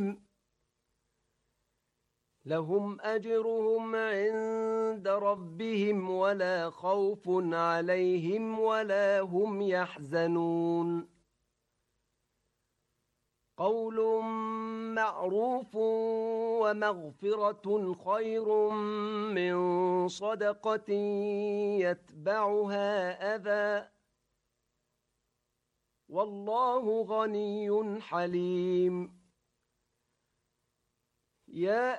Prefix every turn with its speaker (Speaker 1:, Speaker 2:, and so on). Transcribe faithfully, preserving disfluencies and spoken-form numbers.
Speaker 1: لهم أجرهم عند ربهم ولا خوف عليهم ولا هم يحزنون قول معروف ومغفرة خير من صدقة يتبعها أذى والله غني حليم. يا